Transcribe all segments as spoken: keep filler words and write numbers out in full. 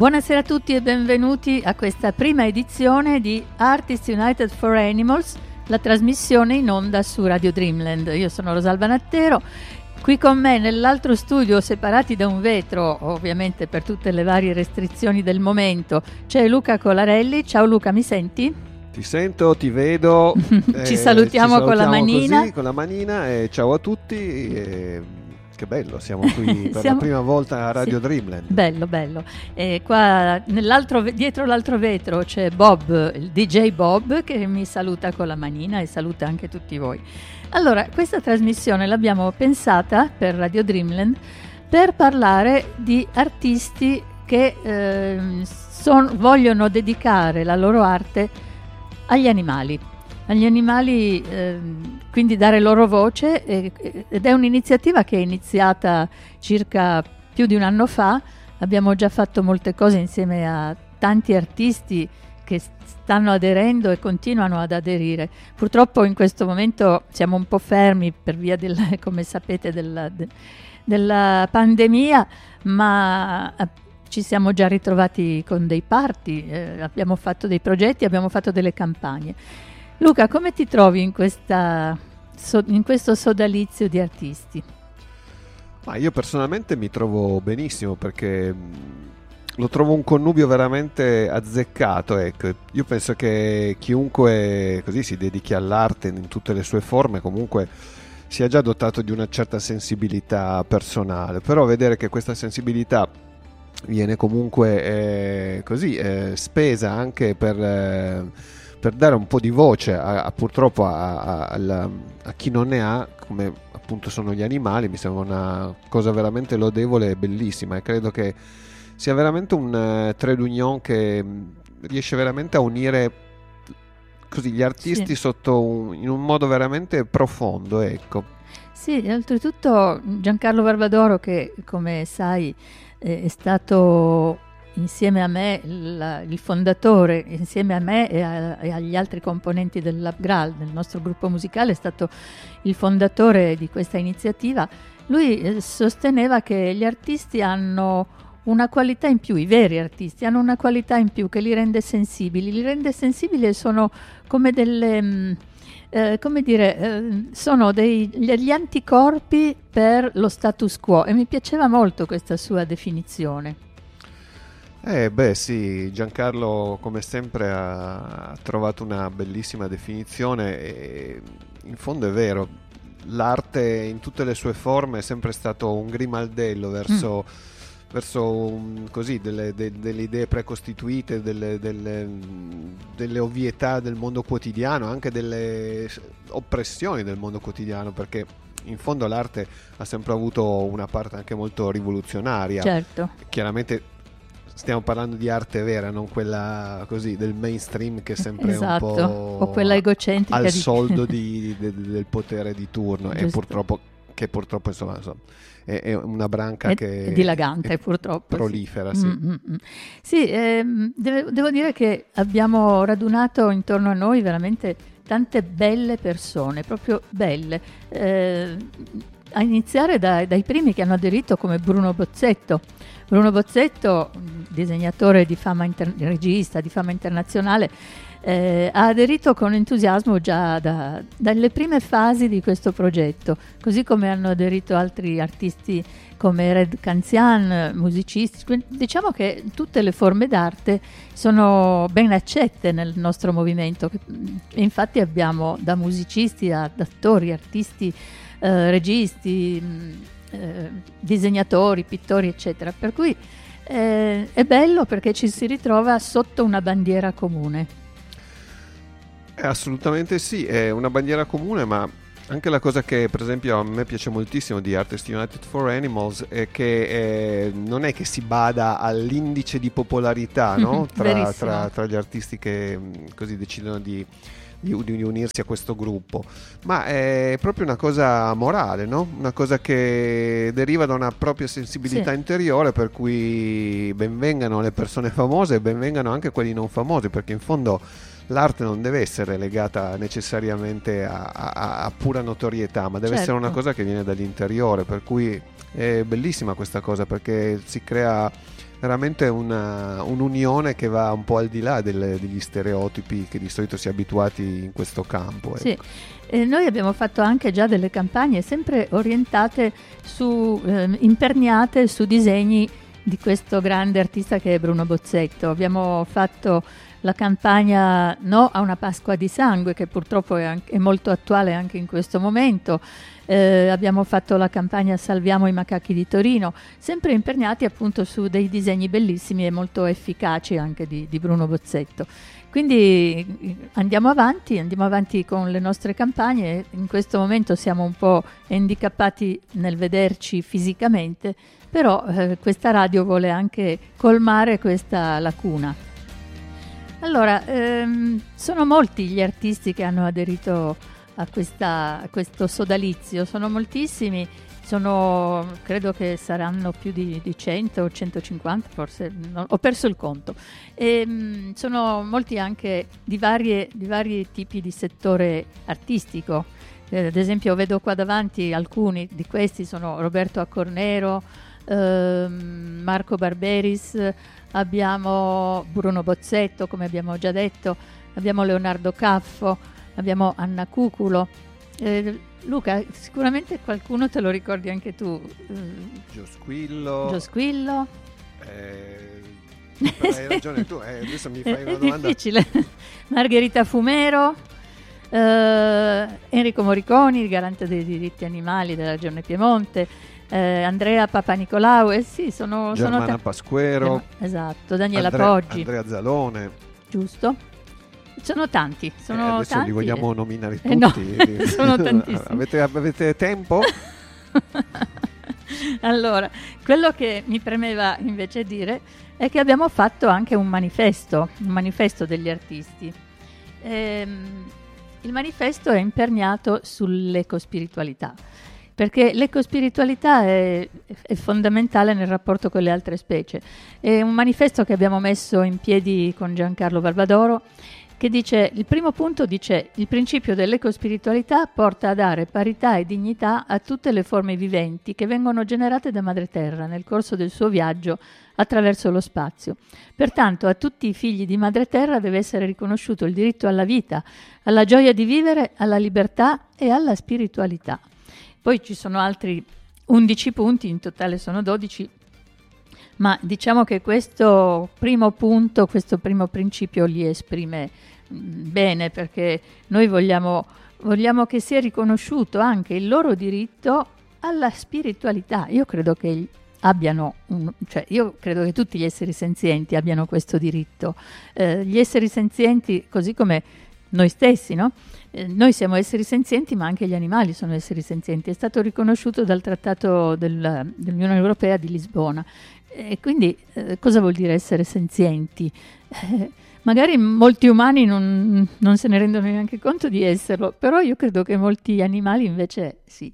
Buonasera a tutti e benvenuti a questa prima edizione di Artists United for Animals, la trasmissione in onda su Radio Dreamland. Io sono Rosalba Nattero, qui con me nell'altro studio, separati da un vetro, ovviamente per tutte le varie restrizioni del momento, c'è Luca Colarelli. Ciao Luca, mi senti? Ti sento, ti vedo. ci, eh, salutiamo ci salutiamo con la manina. Così, con la manina e ciao a tutti. E che bello, siamo qui per siamo... la prima volta a Radio sì. Dreamland. Bello, bello. E qua nell'altro, dietro l'altro vetro c'è Bob, il D J Bob, che mi saluta con la manina e saluta anche tutti voi. Allora, questa trasmissione l'abbiamo pensata per Radio Dreamland per parlare di artisti che eh, son, vogliono dedicare la loro arte agli animali. Agli animali, eh, quindi dare loro voce, eh, ed è un'iniziativa che è iniziata circa più di un anno fa. Abbiamo già fatto molte cose insieme a tanti artisti che stanno aderendo e continuano ad aderire. Purtroppo in questo momento siamo un po' fermi per via del, come sapete, della, de, della pandemia, ma ci siamo già ritrovati con dei party, eh, abbiamo fatto dei progetti, abbiamo fatto delle campagne. Luca, come ti trovi in, questa, in questo sodalizio di artisti? Ma io personalmente mi trovo benissimo perché lo trovo un connubio veramente azzeccato. Ecco. Io penso che chiunque così si dedichi all'arte in tutte le sue forme comunque sia già dotato di una certa sensibilità personale, però vedere che questa sensibilità viene comunque eh, così eh, spesa anche per... Eh, per dare un po' di voce a, a, purtroppo a, a, a, a chi non ne ha, come appunto sono gli animali, mi sembra una cosa veramente lodevole e bellissima, e credo che sia veramente un uh, trade union che mh, riesce veramente a unire così gli artisti sì. sotto un, in un modo veramente profondo, ecco. Sì, oltretutto Giancarlo Barbadoro, che come sai eh, è stato insieme a me il, il fondatore, insieme a me e, a, e agli altri componenti del Lab Graal, del nostro gruppo musicale, è stato il fondatore di questa iniziativa. Lui eh, sosteneva che gli artisti hanno una qualità in più, i veri artisti hanno una qualità in più che li rende sensibili, li rende sensibili e sono come delle... Mh, Eh, come dire, eh, sono dei, gli anticorpi per lo status quo, e mi piaceva molto questa sua definizione. Eh beh sì, Giancarlo come sempre ha trovato una bellissima definizione e in fondo è vero, l'arte in tutte le sue forme è sempre stato un grimaldello verso, mm. verso un, così, delle, de, delle idee precostituite, delle, delle, delle ovvietà del mondo quotidiano, anche delle oppressioni del mondo quotidiano, perché in fondo l'arte ha sempre avuto una parte anche molto rivoluzionaria. Certo. Chiaramente stiamo parlando di arte vera, non quella così del mainstream che è sempre esatto. un po' o quella egocentrica al di... soldo di, de, del potere di turno. Giusto. E purtroppo che purtroppo insomma, insomma è, è una branca è, che è dilagante, è purtroppo prolifera. Sì, sì, mm-hmm. sì ehm, devo, devo dire che abbiamo radunato intorno a noi veramente tante belle persone, proprio belle, eh, a iniziare dai, dai primi che hanno aderito, come Bruno Bozzetto. Bruno Bozzetto, disegnatore di fama inter- regista di fama internazionale, eh, ha aderito con entusiasmo già da, dalle prime fasi di questo progetto, così come hanno aderito altri artisti come Red Canzian, musicisti. Diciamo che tutte le forme d'arte sono ben accette nel nostro movimento, e infatti abbiamo da musicisti ad attori, artisti, eh, registi, eh, disegnatori, pittori, eccetera. Per cui eh, è bello perché ci si ritrova sotto una bandiera comune. Eh, assolutamente sì, è una bandiera comune, ma anche la cosa che per esempio a me piace moltissimo di Artists United for Animals è che eh, non è che si bada all'indice di popolarità, no? tra, tra, tra gli artisti che così decidono di, di, di unirsi a questo gruppo, ma è proprio una cosa morale, no? Una cosa che deriva da una propria sensibilità sì. interiore, per cui benvengano le persone famose e benvengano anche quelli non famosi, perché in fondo l'arte non deve essere legata necessariamente a, a, a pura notorietà, ma deve certo. essere una cosa che viene dall'interiore, per cui è bellissima questa cosa, perché si crea veramente una, un'unione che va un po' al di là delle, degli stereotipi che di solito si è abituati in questo campo. Ecco. Sì. Eh, noi abbiamo fatto anche già delle campagne sempre orientate su, eh, imperniate su disegni di questo grande artista che è Bruno Bozzetto. Abbiamo fatto la campagna No a una Pasqua di sangue, che purtroppo è, anche, è molto attuale anche in questo momento. Eh, abbiamo fatto la campagna Salviamo i macachi di Torino, sempre imperniati appunto su dei disegni bellissimi e molto efficaci anche di, di Bruno Bozzetto. Quindi andiamo avanti, andiamo avanti con le nostre campagne. In questo momento siamo un po' handicappati nel vederci fisicamente, però eh, questa radio vuole anche colmare questa lacuna. Allora, ehm, sono molti gli artisti che hanno aderito a, questa, a questo sodalizio, sono moltissimi, sono, credo che saranno più di, di cento o centocinquanta, forse, no, ho perso il conto. E, mh, sono molti anche di, varie, di vari tipi di settore artistico. Eh, ad esempio vedo qua davanti alcuni di questi, sono Roberto Accornero, ehm, Marco Barberis, abbiamo Bruno Bozzetto, come abbiamo già detto, abbiamo Leonardo Caffo, abbiamo Anna Cuculo. Eh, Luca, sicuramente qualcuno te lo ricordi anche tu. Gio Squillo. Gio Squillo. Eh, hai ragione tu, eh, adesso mi fai una è domanda. difficile. Margherita Fumero, eh, Enrico Morriconi, il garante dei diritti animali della Regione Piemonte, eh, Andrea Papanicolau, eh sì, sono, Germana sono ta- Pasquero. Esatto, Daniela Andrea, Poggi. Andrea Zalone. Giusto. Sono tanti, sono eh, adesso tanti. li vogliamo nominare tutti. Eh no, sono tantissimi. avete, avete tempo? Allora, quello che mi premeva invece dire è che abbiamo fatto anche un manifesto, un manifesto degli artisti. Ehm, il manifesto è imperniato sull'ecospiritualità, perché l'ecospiritualità è, è fondamentale nel rapporto con le altre specie. È un manifesto che abbiamo messo in piedi con Giancarlo Barbadoro, che dice, il primo punto dice, il principio dell'ecospiritualità porta a dare parità e dignità a tutte le forme viventi che vengono generate da Madre Terra nel corso del suo viaggio attraverso lo spazio. Pertanto a tutti i figli di Madre Terra deve essere riconosciuto il diritto alla vita, alla gioia di vivere, alla libertà e alla spiritualità. Poi ci sono altri undici punti, in totale sono dodici, ma diciamo che questo primo punto, questo primo principio li esprime bene, perché noi vogliamo, vogliamo che sia riconosciuto anche il loro diritto alla spiritualità. Io credo che abbiano un, cioè io credo che tutti gli esseri senzienti abbiano questo diritto. Eh, gli esseri senzienti, così come noi stessi, no? Eh, noi siamo esseri senzienti, ma anche gli animali sono esseri senzienti. È stato riconosciuto dal Trattato del, dell'Unione Europea di Lisbona. E quindi eh, cosa vuol dire essere senzienti? Eh, magari molti umani non, non se ne rendono neanche conto di esserlo, però io credo che molti animali invece sì.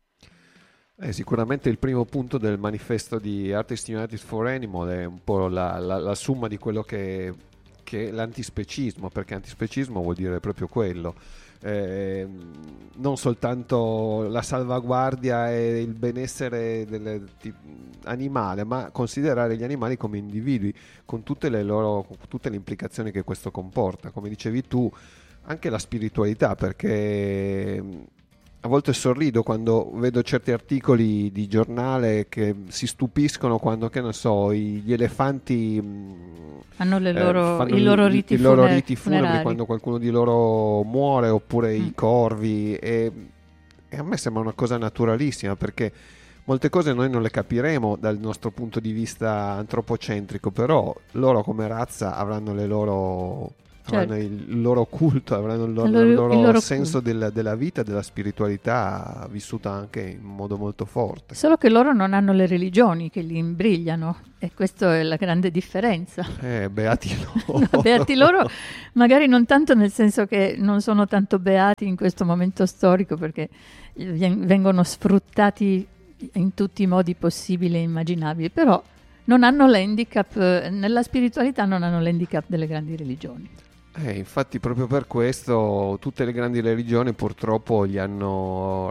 Eh, sicuramente il primo punto del manifesto di Artists United for Animal è un po' la, la, la somma di quello che, che è l'antispecismo, perché antispecismo vuol dire proprio quello. Eh, non soltanto la salvaguardia e il benessere dell'animale, ma considerare gli animali come individui con tutte le loro, con tutte le implicazioni che questo comporta, come dicevi tu, anche la spiritualità, perché a volte sorrido quando vedo certi articoli di giornale che si stupiscono quando, che ne so, gli elefanti hanno le loro, eh, i loro riti, i loro funer- riti funebri quando qualcuno di loro muore, oppure mm. i corvi, e, e a me sembra una cosa naturalissima, perché molte cose noi non le capiremo dal nostro punto di vista antropocentrico, però loro come razza avranno le loro... Certo. avranno il loro culto, avranno il loro, il loro, il loro, il loro senso del, della vita, della spiritualità vissuta anche in modo molto forte. Solo che loro non hanno le religioni che li imbrigliano, e questa è la grande differenza. Eh, beati loro. No, beati loro, magari non tanto nel senso che non sono tanto beati in questo momento storico, perché vengono sfruttati in tutti i modi possibili e immaginabili, però non hanno l'handicap, nella spiritualità non hanno l'handicap delle grandi religioni. Eh, infatti proprio per questo tutte le grandi religioni purtroppo li hanno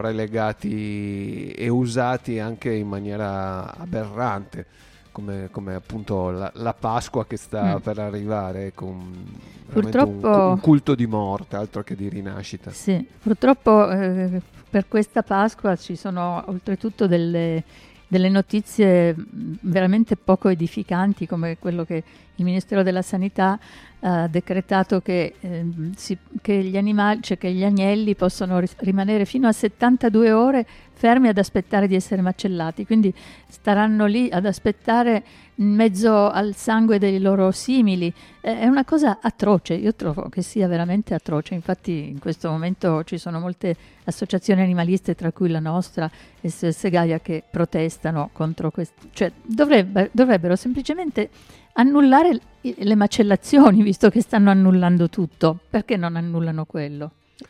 relegati e usati anche in maniera aberrante, come, come appunto la, la Pasqua che sta Mm. per arrivare, con veramente un, cu- Purtroppo, un culto di morte, altro che di rinascita. sì, purtroppo eh, per questa Pasqua ci sono oltretutto delle, delle notizie mh, veramente poco edificanti, come quello che il Ministero della Sanità ha decretato che, ehm, si- che gli animali, cioè che gli agnelli possono ris- rimanere fino a settantadue ore fermi ad aspettare di essere macellati, quindi staranno lì ad aspettare in mezzo al sangue dei loro simili. Eh, È una cosa atroce, io trovo che sia veramente atroce. Infatti in questo momento ci sono molte associazioni animaliste, tra cui la nostra, S O S Gaia, che protestano contro questo. Cioè dovrebbe- dovrebbero semplicemente annullare i- le macellazioni, visto che stanno annullando tutto. Perché non annullano quello?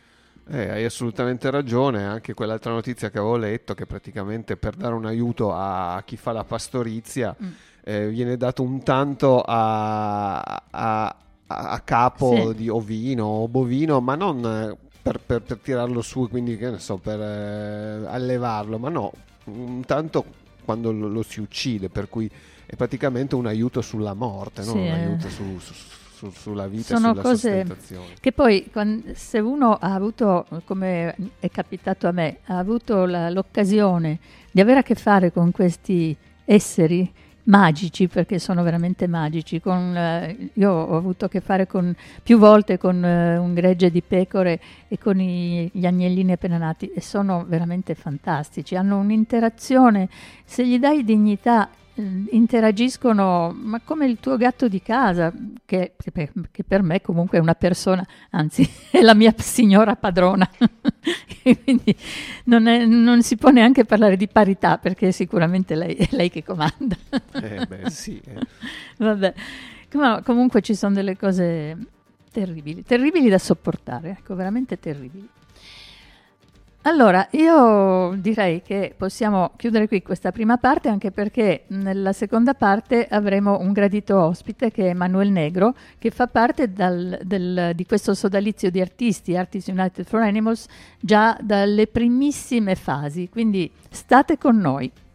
Eh, hai assolutamente ragione, anche quell'altra notizia che avevo letto, che praticamente per dare un aiuto a chi fa la pastorizia Mm. eh, viene dato un tanto a, a- a capo Sì. di ovino o bovino, ma non eh, per, per- per tirarlo su, quindi che ne so, per eh, allevarlo, ma no, un tanto quando lo, lo si uccide, per cui è praticamente un aiuto sulla morte, non Sì, un eh. aiuto su- su- su- sulla vita Sono e sulla cose sostentazione. che poi, quan- se uno ha avuto, come è capitato a me, ha avuto la- l'occasione di avere a che fare con questi esseri magici, perché sono veramente magici. Con, eh, io ho avuto a che fare con, più volte con eh, un gregge di pecore e con i- gli agnellini appena nati, e sono veramente fantastici. Hanno un'interazione, se gli dai dignità, eh, interagiscono, ma come il tuo gatto di casa, che, che per, che per me comunque è una persona, anzi è la mia signora padrona. E quindi non, è- non si può neanche parlare di parità, perché sicuramente lei è lei che comanda. Eh, beh, sì, eh. Vabbè, Com- comunque ci sono delle cose terribili, terribili da sopportare, ecco, veramente terribili. Allora, io direi che possiamo chiudere qui questa prima parte, anche perché nella seconda parte avremo un gradito ospite, che è Manuel Negro, che fa parte dal- del- di questo sodalizio di artisti, Artists United for Animals, già dalle primissime fasi, quindi state con noi.